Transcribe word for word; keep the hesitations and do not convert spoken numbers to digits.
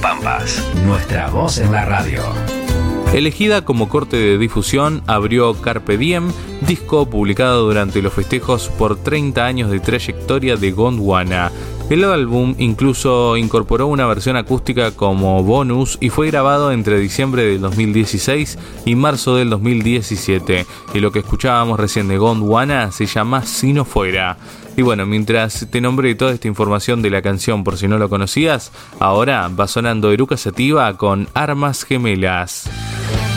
Pampas. Nuestra voz en la radio. Elegida como corte de difusión, abrió Carpe Diem, disco publicado durante los festejos por treinta años de trayectoria de Gondwana. El álbum incluso incorporó una versión acústica como bonus y fue grabado entre diciembre del dos mil dieciséis y marzo del dos mil diecisiete. Y lo que escuchábamos recién de Gondwana se llama Si No Fuera. Y bueno, mientras te nombré toda esta información de la canción por si no lo conocías, ahora va sonando Eruca Sativa con Armas Gemelas.